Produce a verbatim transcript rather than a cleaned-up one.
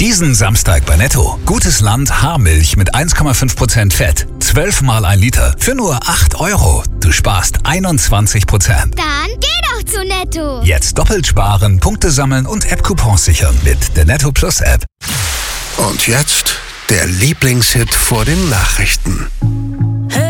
Diesen Samstag bei Netto. Gutes Land Haarmilch mit eins Komma fünf Prozent Fett. zwölf mal ein Liter für nur acht Euro. Du sparst einundzwanzig Prozent. Dann geh doch zu Netto. Jetzt doppelt sparen, Punkte sammeln und App-Coupons sichern mit der Netto Plus App. Und jetzt der Lieblingshit vor den Nachrichten.